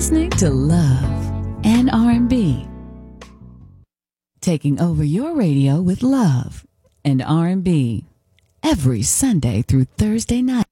listening to Love and R&B. Taking over your radio with love and R&B every Sunday through Thursday night.